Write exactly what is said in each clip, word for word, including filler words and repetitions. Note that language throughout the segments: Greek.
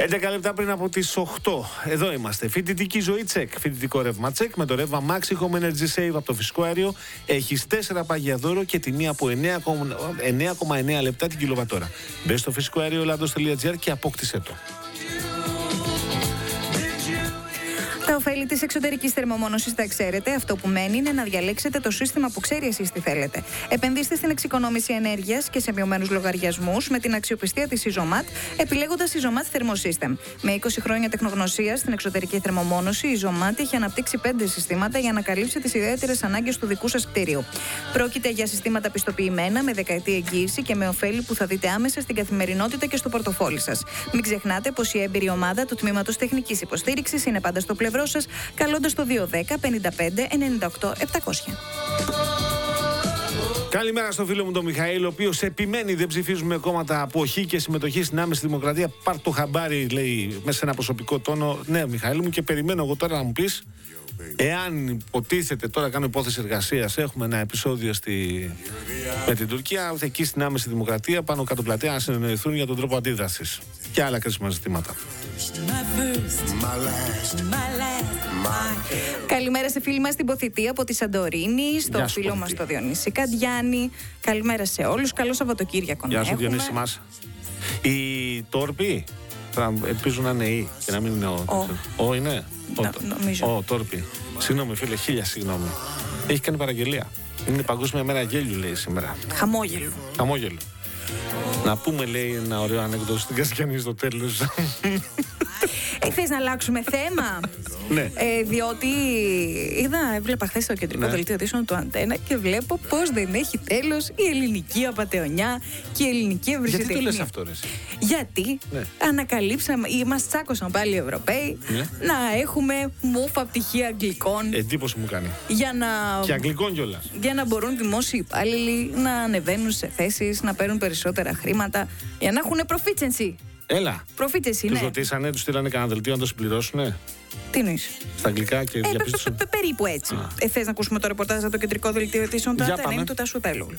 έντεκα λεπτά πριν από τις οκτώ. Εδώ είμαστε. Φοιτητική ζωή τσεκ. Φοιτητικό ρεύμα τσεκ με το ρεύμα Maxi Home Energy Save από το φυσικό αέριο. Έχεις τέσσερα πάγια δώρο και τιμή από εννέα κόμμα εννέα λεπτά την κιλοβατόρα. Μπες στο φυσικό αέριο ελλάδος τελεία τζι άρ και απόκτησέ το. Τα ωφέλη της εξωτερικής θερμομόνωσης τα ξέρετε. Αυτό που μένει είναι να διαλέξετε το σύστημα που ξέρει εσείς τι θέλετε. Επενδύστε στην εξοικονόμηση ενέργειας και σε μειωμένους λογαριασμούς με την αξιοπιστία της Isomat, επιλέγοντας Isomat Thermosystem. Με είκοσι χρόνια τεχνογνωσίας στην εξωτερική θερμομόνωση, η Isomat έχει αναπτύξει πέντε συστήματα για να καλύψει τις ιδιαίτερες ανάγκες του δικού σας κτίριου. Πρόκειται για συστήματα πιστοποιημένα με δεκαετή εγγύηση και με ωφέλη που θα δείτε άμεσα στην καθημερινότητα και στο πορτοφόλι σας. Μην ξεχνάτε πως η έμπειρη ομάδα του Τμήματος Τεχνικής Υποστήριξης είναι πάντα στο πλευρό σας, καλώντας το δύο ένα μηδέν πέντε πέντε ενενήντα οκτώ επτακόσια. Καλημέρα στο φίλο μου τον Μιχαήλ, ο οποίος επιμένει δεν ψηφίζουμε κόμματα αποχή και συμμετοχή στην άμεση δημοκρατία. Πάρ' το χαμπάρι, λέει, μέσα σε ένα προσωπικό τόνο. Ναι, Μιχαήλ μου, και περιμένω εγώ τώρα να μου πεις, εάν υποτίθεται, τώρα κάνω υπόθεση εργασίας, έχουμε ένα επεισόδιο στη... με την Τουρκία, εκεί στην άμεση δημοκρατία, πάνω κάτω πλατεία, να συνεννοηθούν για τον τρόπο αντίδρασης και άλλα κρίσιμα ζητήματα. Καλημέρα σε φίλοι μας στην Ποθητή από τη Σαντορίνη, στο φίλο μας το Διονύση Καντιάνη. Καλημέρα σε όλους. Καλό Σαββατοκύριακο. Γεια σου, Διονύση μας. Οι τόρποι, ελπίζω να είναι ή και να μην είναι ο. Ο είναι. Νομίζω. Ο τόρποι. Συγγνώμη, φίλε, χίλια συγγνώμη. Έχει κάνει παραγγελία. Είναι Παγκόσμια Μέρα Γέλιου, λέει σήμερα. Χαμόγελου. Χαμόγελου. Να πούμε, λέει, ένα ωραίο ανέκδοτο στην Κασιανή στο τέλος. Ε, θες να αλλάξουμε θέμα? Ναι. Ε, διότι είδα, έβλεπα χθες στο κεντρικό ναι. δελτίο ειδήσεων του Αντένα και βλέπω πως δεν έχει τέλος η ελληνική απατεωνιά και η ελληνική ευρυσιτεχνία. Γιατί το λες αυτό, ρε? Γιατί ναι. ανακαλύψαμε, ή μας τσάκωσαν πάλι οι Ευρωπαίοι, ναι. να έχουμε μούφα πτυχία αγγλικών. Εντύπωση μου κάνει. Για να... Και αγγλικών κιόλας. Για να μπορούν δημόσιοι υπάλληλοι να ανεβαίνουν σε θέσεις, να παίρνουν περισσότερα χρήματα, για να έχουν proficiency. Έλα. Προφήτες είναι. Τους ρωτήσανε, τους στείλανε κανένα δελτίο να το συμπληρώσουνε. Τι εννοείς? Στα αγγλικά και ε, διαπίστωσαν. πε, πε, περίπου έτσι. Ε, θες να ακούσουμε το ρεπορτάζ από το κεντρικό δελτίο ειδήσεων του Αντένα? Είναι του Τάσου Τέλογλου.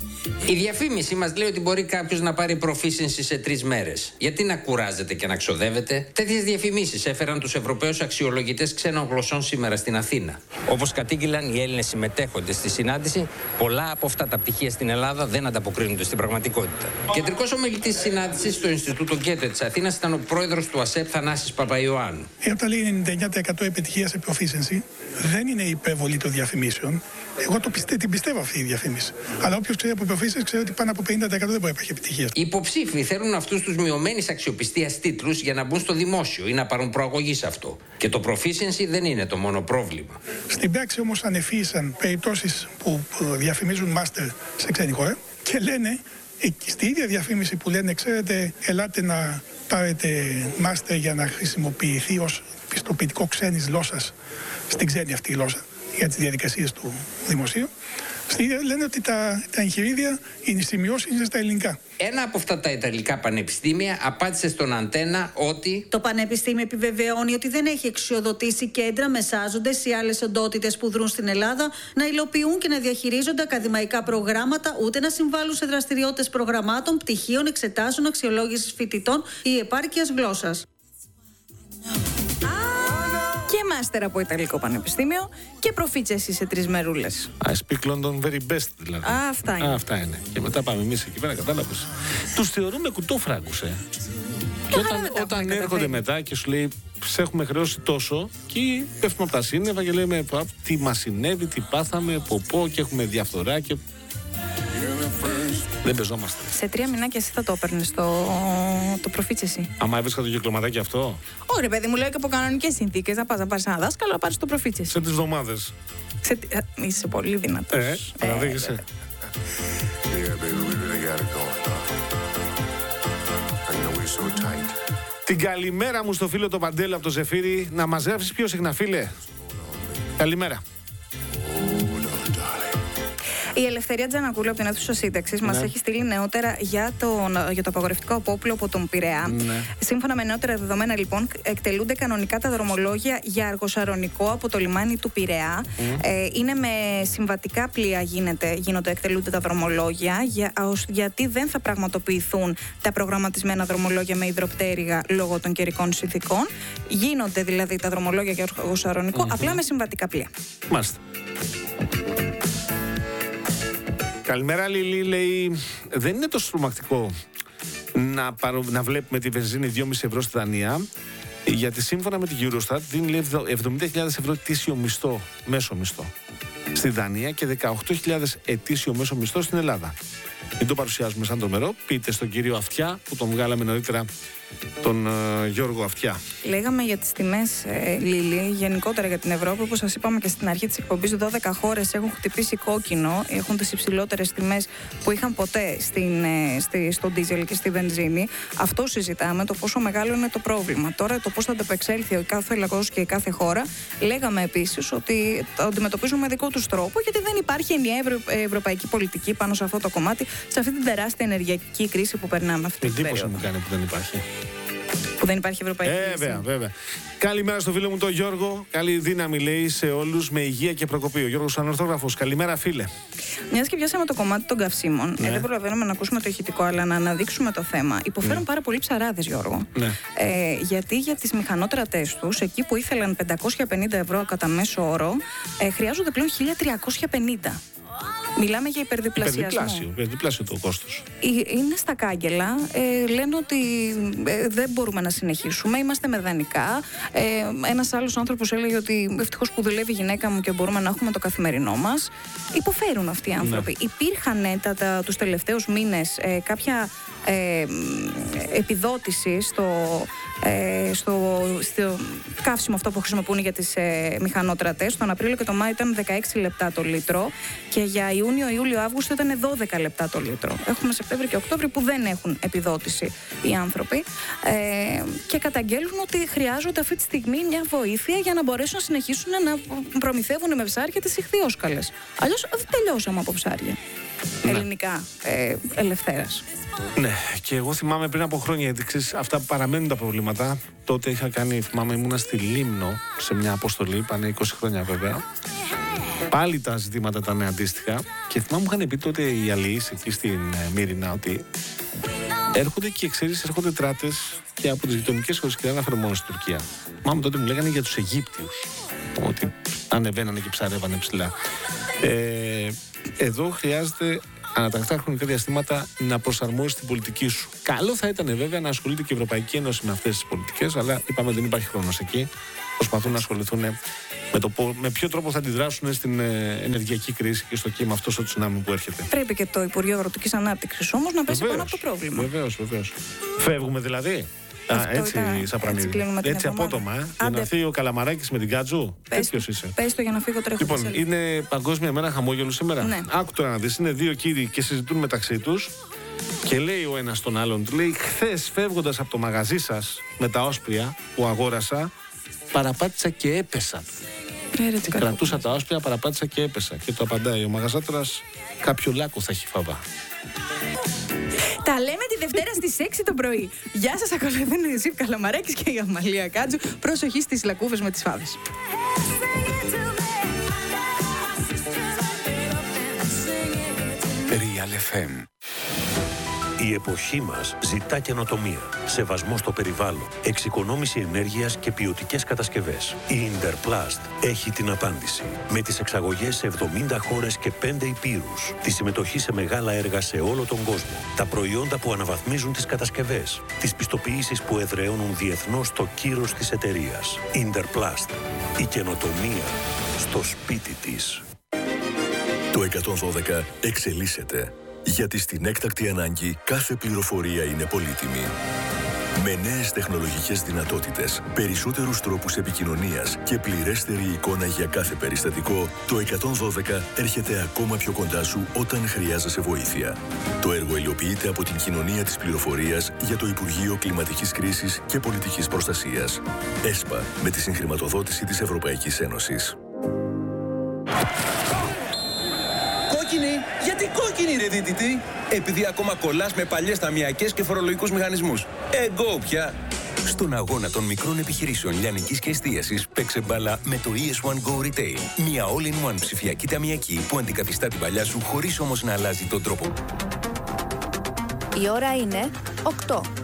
Η διαφήμιση μας λέει ότι μπορεί κάποιος να πάρει proficiency σε τρεις μέρες. Γιατί να κουράζεται και να ξοδεύεται? Τέτοιες διαφημίσεις έφεραν τους Ευρωπαίους αξιολογητές ξένων γλωσσών σήμερα στην Αθήνα. Όπως κατήγγειλαν οι Έλληνες συμμετέχοντες στη συνάντηση, πολλά από αυτά τα πτυχία στην Ελλάδα δεν ανταποκρίνονται στην πραγματικότητα. Κεντρικός ομιλητής της συνάντησης στο Ινστιτούτο Γκέτε της Αθήνας ήταν ο πρόεδρος του ΑΣΕΠ Θανάσης Παπαϊωάννου. Ε, όταν λέει ενενήντα εννέα τοις εκατό επιτυχία σε proficiency, δεν είναι υπερβολή των διαφημίσεων. Εγώ το πιστε, την πιστεύω αυτή η διαφήμιση. Αλλά όποιος ξέρει από proficiency ξέρει ότι πάνω από πενήντα τοις εκατό δεν μπορεί να έχει επιτυχία. Οι υποψήφοι θέλουν αυτούς τους μειωμένης αξιοπιστίας τίτλους για να μπουν στο δημόσιο ή να πάρουν προαγωγή σε αυτό. Και το proficiency δεν είναι το μόνο πρόβλημα. Στην πράξη όμως ανεφύησαν περιπτώσεις που διαφημίζουν μάστερ σε ξένη χώρα και λένε, στη ίδια διαφήμιση που λένε, ξέρετε, ελάτε να πάρετε μάστερ για να χρησιμοποιηθεί ως πιστοποιητικό ξένης γλώσσας στην ξένη αυτή γλώσσα για τις διαδικασίες του δημοσίου. Στη ίδια λένε ότι τα, τα εγχειρίδια, οι σημειώσεις είναι στα ελληνικά. Ένα από αυτά τα ιταλικά πανεπιστήμια απάντησε στον Αντένα ότι το πανεπιστήμιο επιβεβαιώνει ότι δεν έχει εξουσιοδοτήσει κέντρα, μεσάζοντες ή άλλες οντότητες που δρούν στην Ελλάδα να υλοποιούν και να διαχειρίζονται ακαδημαϊκά προγράμματα, ούτε να συμβάλλουν σε δραστηριότητες προγραμμάτων, πτυχίων, εξετάσεων, αξιολόγησης φοιτητών ή επάρκειας γλώσσας. Και μάστερ από Ιταλικό Πανεπιστήμιο και προφίτσεση σε τρεις μερούλες. I speak London very best, δηλαδή. Α, αυτά είναι. Α, αυτά είναι. Και μετά πάμε εμείς εκεί πέρα, κατάλαβες. Τους θεωρούμε κουτόφραγκους, ε. Και όταν, όταν έρχονται μετά και σου λέει, σε έχουμε χρεώσει τόσο, και πέφτουμε από τα σύννεφα και λέμε, τι μας συνέβη, τι πάθαμε, πω πω, και έχουμε διαφθορά και... Δεν πεζόμαστε. Σε τρία μηνάκια εσύ θα το έπαιρνες το, το προφίτσεση. Άμα έβρισκα το κυκλωματάκι αυτό. Ωραία, παιδί μου, λέω και από κανονικές συνθήκες. Να πας να πάρεις ένα δάσκαλο, να πάρεις το προφίτσεση. Σε τρεις εβδομάδες. Σε... Είσαι πολύ δυνατός. Ε, παραδείχεσαι. Ε, Την καλημέρα μου στο φίλο το Παντέλο από το Ζεφύρι. Να μας γράψεις πιο συχνά, φίλε. Καλημέρα. Η Ελευθερία Τζανακούλου από την αίθουσα σύνταξης μας Ναι. έχει στείλει νεότερα για, τον, για το απαγορευτικό απόπλο από τον Πειραιά. Ναι. Σύμφωνα με νεότερα δεδομένα, λοιπόν, εκτελούνται κανονικά τα δρομολόγια για αργοσαρονικό από το λιμάνι του Πειραιά. Mm. Ε, είναι με συμβατικά πλοία γίνεται, γίνονται, εκτελούνται τα δρομολόγια, για, ως, γιατί δεν θα πραγματοποιηθούν τα προγραμματισμένα δρομολόγια με υδροπτέρυγα λόγω των καιρικών συνθηκών. Γίνονται δηλαδή τα δρομολόγια για αργοσαρονικό, mm-hmm. απλά με συμβατικά πλοία. Μάλιστα. Καλημέρα, Λίλη. Λέει, δεν είναι τόσο τρομακτικό να, παρο... να βλέπουμε τη βενζίνη δυόμισι ευρώ στη Δανία, γιατί σύμφωνα με την Eurostat δίνει εβδομήντα χιλιάδες ευρώ ετήσιο μισθό, μέσο μισθό στη Δανία και δεκαοκτώ χιλιάδες ετήσιο μέσο μισθό στην Ελλάδα. Μην το παρουσιάζουμε σαν τρομερό. Πείτε στον κύριο Αυτιά, που τον βγάλαμε νωρίτερα, τον uh, Γιώργο Αυτιά. Λέγαμε για τις τιμές, ε, Λίλη, γενικότερα για την Ευρώπη. Όπως σας είπαμε και στην αρχή της εκπομπής, δώδεκα χώρες έχουν χτυπήσει κόκκινο, έχουν τις υψηλότερες τιμές που είχαν ποτέ στην, ε, στη, στο ντίζελ και στη βενζίνη. Αυτό συζητάμε, το πόσο μεγάλο είναι το πρόβλημα. Τώρα, το πώς θα ανταπεξέλθει ο κάθε λαός και η κάθε χώρα. Λέγαμε επίσης ότι το αντιμετωπίζουν με δικό τους τρόπο, γιατί δεν υπάρχει ενιαία ευρω, ευρωπαϊκή πολιτική πάνω σε αυτό το κομμάτι, σε αυτή την τεράστια ενεργειακή κρίση που περνάμε αυτή την περίοδο. Εντύπωση μου κάνει που δεν υπάρχει. Που δεν υπάρχει ευρωπαϊκή ε, λύση. Βέβαια, βέβαια. Καλημέρα στο φίλο μου τον Γιώργο. Καλή δύναμη, λέει, σε όλους, με υγεία και προκοπή. Ο Γιώργος Ανορθόγραφος. Καλημέρα, φίλε. Μιας και πιάσαμε το κομμάτι των καυσίμων, ναι. ε, δεν προλαβαίνουμε να ακούσουμε το ηχητικό, αλλά να αναδείξουμε το θέμα. Υποφέρουν ναι. πάρα πολλοί ψαράδες, Γιώργο. Ναι. Ε, γιατί για τις μηχανότρατες τους, εκεί που ήθελαν πεντακόσια πενήντα ευρώ κατά μέσο όρο, ε, χρειάζονται πλέον χίλια τριακόσια πενήντα. Μιλάμε για υπερδιπλασιασμό. Υπερδιπλάσιο, υπερδιπλάσιο το κόστος. Είναι στα κάγκελα. Ε, λένε ότι ε, δεν μπορούμε να συνεχίσουμε. Είμαστε με δανεικά. Ε, ένας άλλος άνθρωπος έλεγε ότι ευτυχώς που δουλεύει η γυναίκα μου και μπορούμε να έχουμε το καθημερινό μας. Υποφέρουν αυτοί οι άνθρωποι. Ναι. Υπήρχαν ε, τα, τα, τους τελευταίους μήνες ε, κάποια ε, επιδότηση στο, ε, στο, στο καύσιμο αυτό που χρησιμοποιούν για τις ε, μηχανότρατες. Τον Απρίλιο και τον Μάιο ήταν δεκαέξι λεπτά το λίτρο και για Ιούνιο, Ιούλιο, Αύγουστο ήταν δώδεκα λεπτά το λίτρο. Έχουμε Σεπτέμβριο και Οκτώβριο που δεν έχουν επιδότηση οι άνθρωποι ε, και καταγγέλνουν ότι χρειάζονται αυτή τη στιγμή μια βοήθεια για να μπορέσουν να συνεχίσουν να προμηθεύουν με ψάρια τις ιχθυόσκαλες. Αλλιώς δεν τελειώσαμε από ψάρια. Ναι. Ελληνικά ε, ελευθέρας. Ναι, και εγώ θυμάμαι πριν από χρόνια, γιατί ξέρεις, αυτά που παραμένουν τα προβλήματα. Τότε είχα κάνει, θυμάμαι, ήμουνα στη Λίμνο σε μια αποστολή, πάνε είκοσι χρόνια βέβαια. Πάλι τα ζητήματα ήταν αντίστοιχα και θυμάμαι μου είχαν πει τότε οι αλληλείς εκεί στην Μύρινα ότι έρχονται και ξέρεις, έρχονται τράτες και από τις γειτονικές χώρες και δεν αναφέρω μόνο στην Τουρκία. Θυμάμαι τότε μου λέγανε για τους Αιγύπτιους, ότι ανεβαίνανε και ψαρεύανε ψηλά. Ε, εδώ χρειάζεται ανατακτά χρονικά διαστήματα να προσαρμόσεις την πολιτική σου. Καλό θα ήταν βέβαια να ασχολείται και η Ευρωπαϊκή Ένωση με αυτές τις πολιτικές, αλλά είπαμε δεν υπάρχει χρόνος εκεί. Προσπαθούν να ασχοληθούν με, το, με ποιο τρόπο θα αντιδράσουν στην ε, ενεργειακή κρίση και στο κύμα αυτό στο τσουνάμι που έρχεται. Πρέπει και το Υπουργείο Αγροτικής Ανάπτυξης όμως να πέσει πάνω από το πρόβλημα. Βεβαίως, βεβαίως. Φεύγουμε δηλαδή. Α, έτσι, Σαπρανίδη. Έτσι, έτσι απότομα, ε, για να φύγει ο Καλαμαράκης με την Κάτζου. Τέτοιος είσαι. Πες το για να φύγω τρέχοντας. Λοιπόν, είναι Παγκόσμια Μέρα Χαμόγελου σήμερα. Ναι. Άκου τώρα να δεις, είναι δύο κύριοι και συζητούν μεταξύ τους. Και λέει ο ένας τον άλλον, του λέει, χθες φεύγοντας από το μαγαζί σας με τα όσπρια που αγόρασα, παραπάτησα και έπεσα. Κρατούσα τα όσπρια, παραπάτησα και έπεσα. Και το απαντάει ο μαγαζάτορας, κάποιο λάκκο θα έχει φαβά. Τα λέμε τη Δευτέρα στις έξι το πρωί. Γεια σας, ακολουθούν ο Ιωσήφ Καλαμαράκης και η Αμαλία Κάτζου. Προσοχή στις λακκούβες με τις φάβες. Real εφ εμ. Η εποχή μας ζητά καινοτομία, σεβασμό στο περιβάλλον, εξοικονόμηση ενέργειας και ποιοτικές κατασκευές. Η Interplast έχει την απάντηση. Με τις εξαγωγές σε εβδομήντα χώρες και πέντε υπήρους, τη συμμετοχή σε μεγάλα έργα σε όλο τον κόσμο, τα προϊόντα που αναβαθμίζουν τις κατασκευές, τις πιστοποιήσεις που εδραιώνουν διεθνώς το κύρος της εταιρείας. Interplast. Η καινοτομία στο σπίτι της. Το εκατόν δώδεκα εξελίσσεται. Γιατί στην έκτακτη ανάγκη κάθε πληροφορία είναι πολύτιμη. Με νέες τεχνολογικές δυνατότητες, περισσότερους τρόπους επικοινωνίας και πληρέστερη εικόνα για κάθε περιστατικό, το εκατόν δώδεκα έρχεται ακόμα πιο κοντά σου όταν χρειάζεσαι βοήθεια. Το έργο υλοποιείται από την Κοινωνία της Πληροφορίας για το Υπουργείο Κλιματικής Κρίσης και Πολιτικής Προστασίας. ΕΣΠΑ, με τη συγχρηματοδότηση της Ευρωπαϊκής Ένωσης. κόκκινη! Γιατί κόκκινη, ρε δίτητη! Επειδή ακόμα κολλάς με παλιές ταμιακές και φορολογικούς μηχανισμούς. Εγκό πια! Στον αγώνα των μικρών επιχειρήσεων λιανικής και εστίασης, παίξε μπάλα με το ι ες One Go Retail. Μια all-in-one ψηφιακή ταμιακή που αντικαθιστά την παλιά σου χωρίς όμως να αλλάζει τον τρόπο. Η ώρα είναι οκτώ.